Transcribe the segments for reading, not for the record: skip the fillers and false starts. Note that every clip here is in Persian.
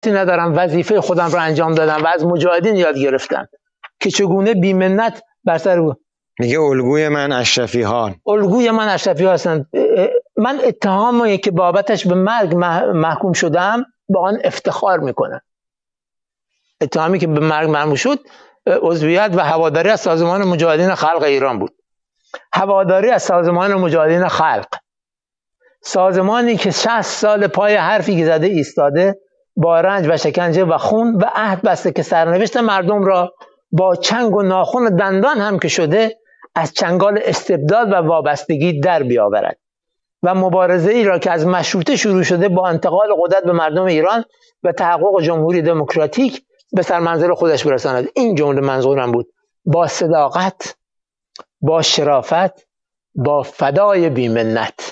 تفاوتی ندارم، وظیفه خودم رو انجام دادم و از مجاهدین یاد گرفتم که چگونه بی‌منت بر سر بود. میگه الگوی من اشرفی ها، الگوی من اشرفی ها هستند. من اتهامی که بابتش به مرگ محکوم شدم با آن افتخار میکنم. اتهامی که به مرگ محکوم شد عضویت و هواداری از سازمان مجاهدین خلق ایران بود. هواداری از سازمان مجاهدین خلق، سازمانی که 60 سال پای حرفی که زده ایستاده، با رنج و شکنجه و خون و عهد بسته که سرنوشت مردم را با چنگ و ناخن و دندان هم که شده از چنگال استبداد و وابستگی در بیاورد و مبارزه ای را که از مشروطه شروع شده با انتقال قدرت به مردم ایران و تحقق جمهوری دموکراتیک به سرمنزل خودش برساند. این جمله منظورم بود. با صداقت، با شرافت، با فدای بی‌منت.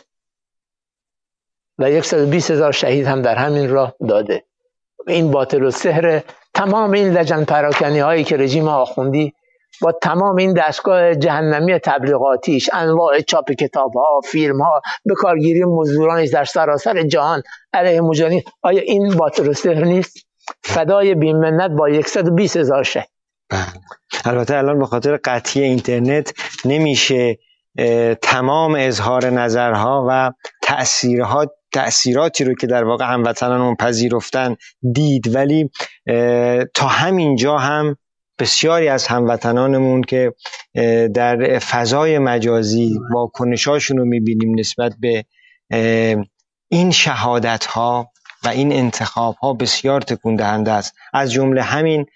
و 120,000 شهید هم در همین راه داده. این باطل و سحر تمام این لجن پراکنی هایی که رژیم آخوندی با تمام این دستگاه جهنمی تبلیغاتیش، انواع چاپ کتاب ها، فیلم ها، به کارگیری مزدورانش در سراسر جهان علیه مجاهدین، آیا این باطل و سحر نیست؟ فدای بی‌منت با 120,000 شهید. البته الان به خاطر قطعی اینترنت نمیشه تمام اظهار نظرها و تأثیراتی رو که در واقع هموطنانمون پذیرفتن دید، ولی تا همین جا هم بسیاری از هموطنانمون که در فضای مجازی واکنشاشون رو میبینیم نسبت به این شهادت‌ها و این انتخاب‌ها بسیار تکون دهنده است. از جمله همین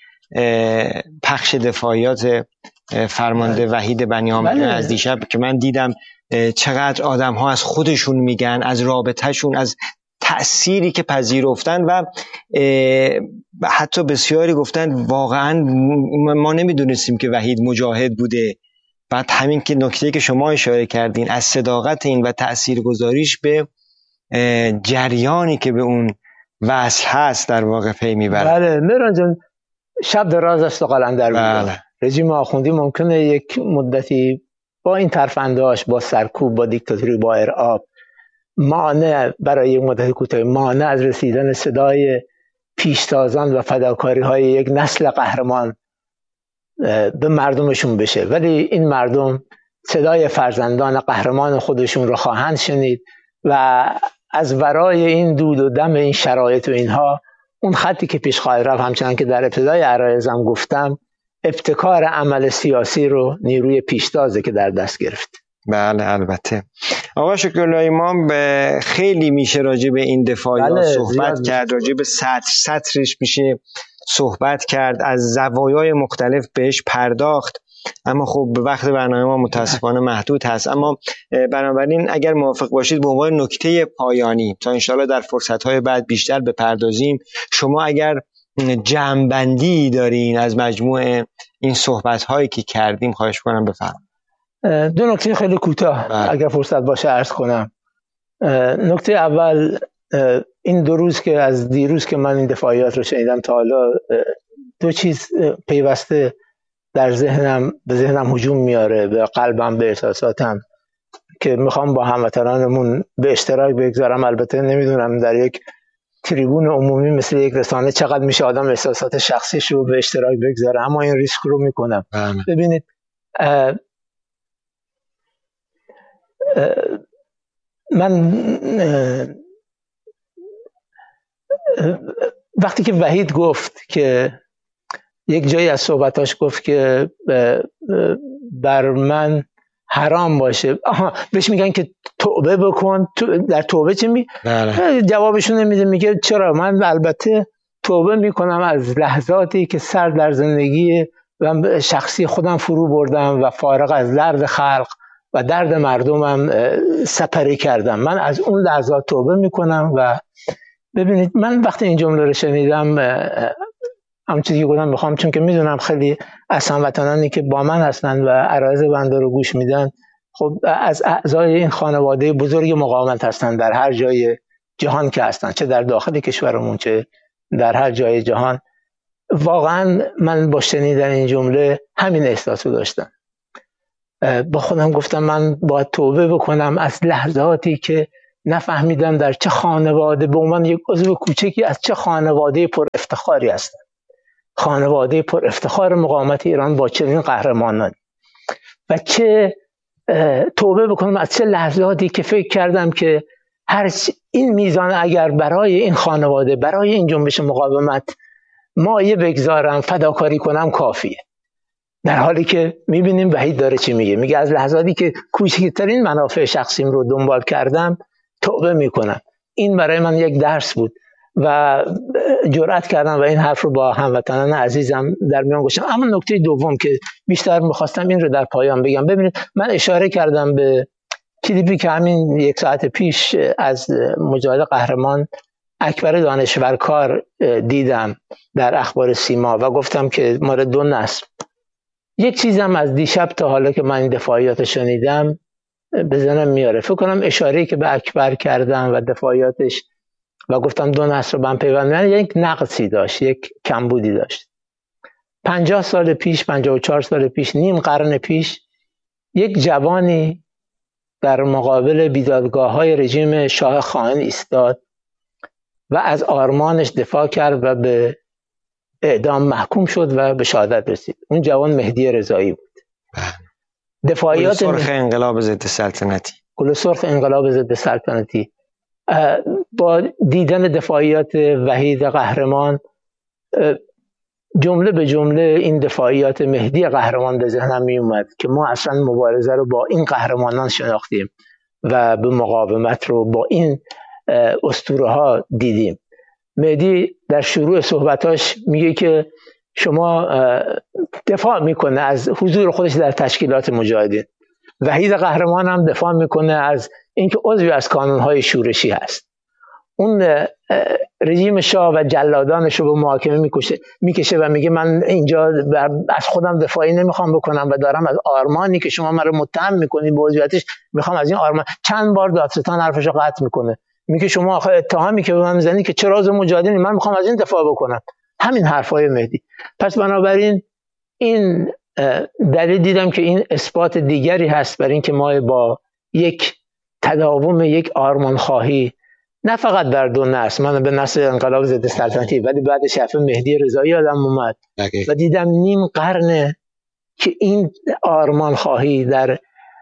پخش دفاعیات فرمانده وحید بنیامین از دیشب که من دیدم چقدر آدم ها از خودشون میگن، از رابطهشون، از تأثیری که پذیرفتن و حتی بسیاری گفتن واقعا ما نمیدونستیم که وحید مجاهد بوده. بعد همین که نکته که شما اشاره کردین از صداقت این و تأثیرگذاریش به جریانی که به اون وصل هست در واقع پی میبره. بله مهران جان، شب دراز است و قلندر بود. رژیم آخوندی ممکنه یک مدتی با این ترفندهاش، با سرکوب، با دیکتاتوری، با ارعاب، مانع برای یک مدت کوتاه مانع از رسیدن صدای پیشتازان و فداکاری های یک نسل قهرمان به مردمشون بشه، ولی این مردم صدای فرزندان قهرمان خودشون رو خواهند شنید و از ورای این دود و دم این شرایط و اینها اون خطی که پیش خواهد رفت، همچنان که در ابتدای عرایزم گفتم، ابتکار عمل سیاسی رو نیروی پیشتازه که در دست گرفت. بله البته. آقا شکراللهی ما خیلی میشه راجع به این دفاعیات صحبت کرد، راجع به سطرش میشه صحبت کرد، از زوایای مختلف بهش پرداخت، اما خب وقت برنامه ما متاسفانه محدود هست. اما بنابراین اگر موافق باشید به عنوان نکته پایانی تا انشاءالله در فرصت‌های بعد بیشتر بپردازیم، شما اگر جمع‌بندی دارین از مجموع این صحبت‌هایی که کردیم خواهش کنم بفرمایید. دو نکته خیلی کوتاه اگر فرصت باشه عرض کنم. نکته اول، این 2 روز که از دیروز که من این دفاعیات رو شنیدم تا حالا 2 چیز پیوسته به ذهنم هجوم میاره، به قلبم، به احساساتم، که میخوام با هموطنانمون به اشتراک بگذارم. البته نمیدونم در یک تریبون عمومی مثل یک رسانه چقدر میشه آدم احساسات شخصیش رو به اشتراک بگذاره، اما این ریسک رو میکنم. ببینید من وقتی که وحید گفت که یک جایی از صحبتاش گفت که بر من حرام باشه، بهش میگن که توبه بکن، در توبه چه جوابشون نمیده، میگه چرا؟ من البته توبه میکنم از لحظاتی که سر در زندگی و شخصی خودم فرو بردم و فارغ از درد خلق و درد مردمم سپری کردم، من از اون لحظات توبه میکنم. و ببینید من وقتی این جمله رو شنیدم، همون چیزی که گفتم میخوام، چون که میدونم خیلی از هموطنانی که با من هستن و عرایض بنده رو گوش میدن، خب از اعضای این خانواده بزرگ مقاومت هستن در هر جای جهان که هستن، چه در داخل کشورمون چه در هر جای جهان. واقعا من با شنیدن این جمله همین احساس رو داشتم. با خودم گفتم من باید توبه بکنم از لحظاتی که نفهمیدم در چه خانواده به عنوان یک عضو کوچکی از چه خانواده پر افتخاری هستم، خانواده پر افتخار مقاومت ایران با چنین قهرمانانی، و چه توبه بکنم از چه لحظاتی که فکر کردم که این میزان اگر برای این خانواده، برای این جنبش مقاومت مایه بگذارم، فداکاری کنم، کافیه. در حالی که میبینیم وحید داره چی میگه از لحظاتی که کوچکترین منافع شخصیم رو دنبال کردم توبه میکنم. این برای من یک درس بود و جرأت کردم و این حرف رو با هموطنان عزیزم در میان گذاشتم. اما نکته دوم که بیشتر میخواستم این رو در پایان بگم، ببینید من اشاره کردم به کلیپی که همین 1 ساعت پیش از مجاهد قهرمان اکبر دانشورکار دیدم در اخبار سیما و گفتم که مال 2 نسل. یک چیزم از دیشب تا حالا که من این دفاعیات شنیدم به ذهنم میاره، فکر کنم اشاره‌ای که به اکبر کردم و دفاعیاتش و گفتم 2 نسل رو به هم پیوندن، یک نقصی داشت، یک کمبودی داشت. 50 سال پیش، 54 سال پیش، نیم قرن پیش، یک جوانی در مقابل بیدادگاه‌های رژیم شاه خائن ایستاد و از آرمانش دفاع کرد و به اعدام محکوم شد و به شهادت رسید. اون جوان مهدی رضایی بود. دفاعیات سرخ انقلاب ضد سلطنتی، گل سرخ انقلاب ضد سلطنتی. با دیدن دفاعیات وحید قهرمان، جمله به جمله این دفاعیات مهدی قهرمان به ذهنم می اومد که ما اصلا مبارزه رو با این قهرمانان شناختیم و به مقاومت رو با این اسطوره ها دیدیم. مهدی در شروع صحبتاش میگه که شما دفاع میکنه از حضور خودش در تشکیلات مجاهدین. وحید قهرمان هم دفاع میکنه از اینکه عضوی از کانونهای شورشی هست. اون رژیم شاه و جلادانش رو به محاکمه میکشه و میگه من اینجا از خودم دفاعی نمیخوام بکنم و دارم از آرمانی که شما من رو متهم میکنید به عضویتش میخوام از این آرمان. چند بار دادستان حرفش رو قطع میکنه، میگه شما آخه اتهامی که به من میزنید که چرا از مجاهدین، من میخوام از این دفاع بکنم. همین حرفای مهدی. پس بنابراین این دلیل دیدم که این اثبات دیگری هست برای اینکه ما با یک تداوم یک آرمان خواهی، نه فقط در 2 نسل، من به نسل انقلاب ضد سلطنتی ولی بعد شفه مهدی رضایی آدم اومد و دیدم نیم قرنه که این آرمان خواهی در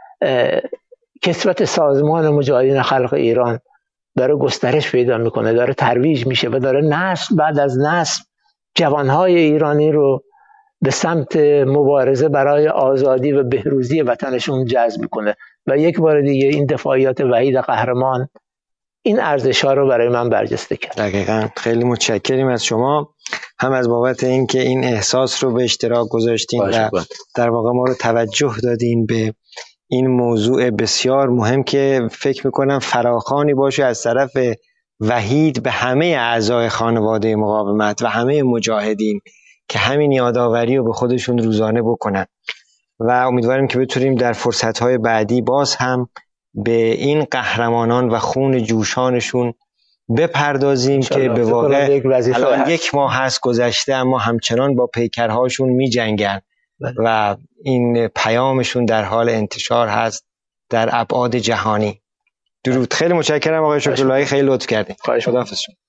کسوت سازمان مجاهدین خلق ایران داره گسترش پیدا میکنه، داره ترویج میشه و داره نسل بعد از نسل جوانهای ایرانی رو به سمت مبارزه برای آزادی و بهروزی وطنشون جذب میکنه. و یک بار دیگه این دفاعیات وحید قهرمان این ارزش‌ها رو برای من برجسته کرد. دقیقاً. خیلی متشکریم از شما، هم از بابت اینکه این احساس رو به اشتراک گذاشتین و در واقع ما رو توجه دادین به این موضوع بسیار مهم که فکر میکنم فراخوانی باشه از طرف وحید به همه اعضای خانواده مقاومت و همه مجاهدین که همین یادآوری رو به خودشون روزانه بکنن و امیدواریم که بتونیم در فرصت‌های بعدی باز هم به این قهرمانان و خون جوشانشون بپردازیم که به واقع الان 1 ماه هست گذشته اما همچنان با پیکرهاشون می جنگن و این پیامشون در حال انتشار هست در ابعاد جهانی. درود. خیلی متشکرم آقای شکراللهی، خیلی لطف کردین. خداحافظ.